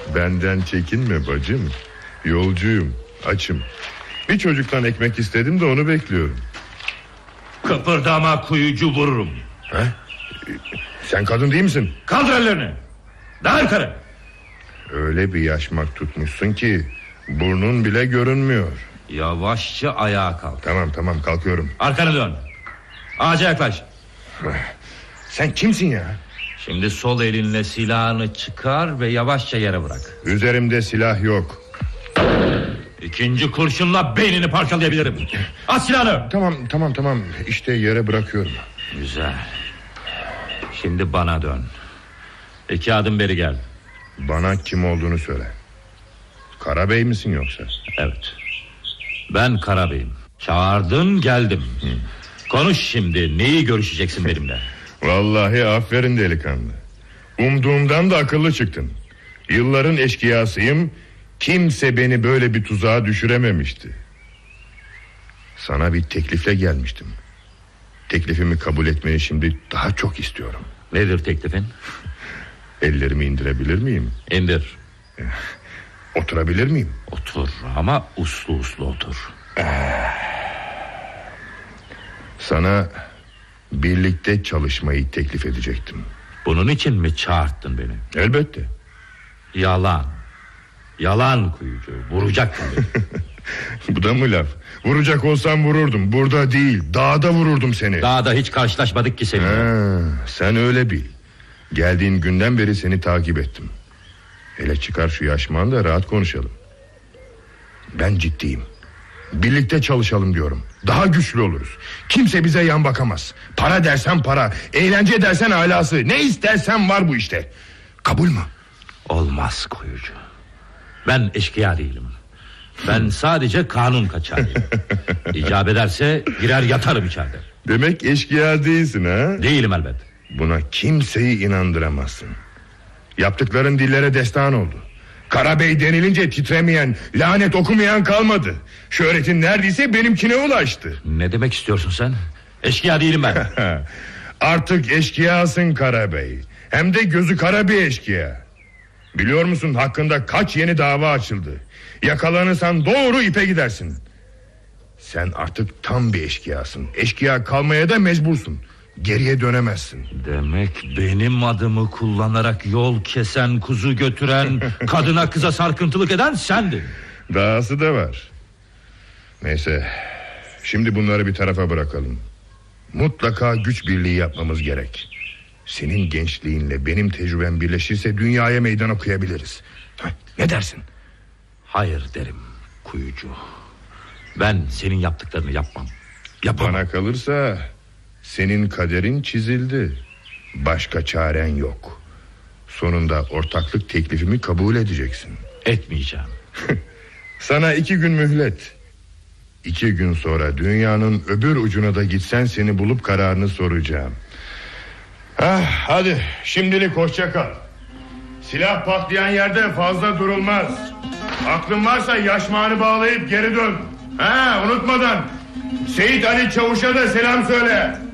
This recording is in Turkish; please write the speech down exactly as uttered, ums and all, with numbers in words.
Benden çekinme bacım. Yolcuyum, açım. Bir çocuktan ekmek istedim de onu bekliyorum. Kıpırdama kuyucu, vururum. He? Sen kadın değil misin? Kaldır ellerini. Daha yukarı. Öyle bir yaşmak tutmuşsun ki burnun bile görünmüyor. Yavaşça ayağa kalk. Tamam tamam, kalkıyorum. Arkanı dön. Ağaca yaklaş. Sen kimsin ya? Şimdi sol elinle silahını çıkar ve yavaşça yere bırak. Üzerimde silah yok. İkinci kurşunla beynini parçalayabilirim. At silahını. Tamam tamam tamam, işte yere bırakıyorum. Güzel. Şimdi bana dön. İki adım beri gel. Bana kim olduğunu söyle. Karabey misin yoksa? Evet. Ben Karabey'im. Çağırdın, geldim. Hı. Konuş şimdi, neyi görüşeceksin benimle? Vallahi aferin delikanlı. Umduğumdan da akıllı çıktın. Yılların eşkıyasıyım. Kimse beni böyle bir tuzağa düşürememişti. Sana bir teklifle gelmiştim. Teklifimi kabul etmeni şimdi daha çok istiyorum. Nedir teklifin? Ellerimi indirebilir miyim? İndir. Oturabilir miyim? Otur ama uslu uslu otur. Sana birlikte çalışmayı teklif edecektim. Bunun için mi çağırttın beni? Elbette. Yalan. Yalan kuyucu. Vuracaktın beni. Bu da mı laf? Vuracak olsam vururdum. Burada değil, dağda vururdum seni. Dağda hiç karşılaşmadık ki seninle. Ha, sen öyle bil. Geldiğin günden beri seni takip ettim. Hele çıkar şu yaşmağını da rahat konuşalım. Ben ciddiyim. Birlikte çalışalım diyorum. Daha güçlü oluruz. Kimse bize yan bakamaz. Para dersen para, eğlence dersen alası. Ne istersen var bu işte. Kabul mü? Olmaz kuyucu. Ben eşkıya değilim. Ben sadece kanun kaçağıyım. İcap ederse girer yatarım içeride. Demek eşkıya değilsin ha? Değilim elbet. Buna kimseyi inandıramazsın. Yaptıkların dillere destan oldu. Karabey denilince titremeyen, lanet okumayan kalmadı. Şöhretin neredeyse benimkine ulaştı. Ne demek istiyorsun sen? Eşkıya değilim ben. Artık eşkıyasın Karabey. Hem de gözü kara bir eşkıya. Biliyor musun hakkında kaç yeni dava açıldı? Yakalanırsan doğru ipe gidersin. Sen artık tam bir eşkıyasın. Eşkıya kalmaya da mecbursun. Geriye dönemezsin. Demek benim adımı kullanarak yol kesen, kuzu götüren, kadına kıza sarkıntılık eden sendin. Dahası da var. Neyse, şimdi bunları bir tarafa bırakalım. Mutlaka güç birliği yapmamız gerek. Senin gençliğinle benim tecrübem birleşirse dünyaya meydan okuyabiliriz. Ne dersin? Hayır derim kuyucu. Ben senin yaptıklarını yapmam. Yapamam. Bana kalırsa senin kaderin çizildi. Başka çaren yok. Sonunda ortaklık teklifimi kabul edeceksin. Etmeyeceğim. Sana iki gün mühlet. İki gün sonra dünyanın öbür ucuna da gitsen seni bulup kararını soracağım. Ah, hadi şimdilik hoşça kal. Silah patlayan yerde fazla durulmaz. Aklın varsa yaşmağını bağlayıp geri dön. Ha, unutmadan Seyit Ali Çavuş'a da selam söyle.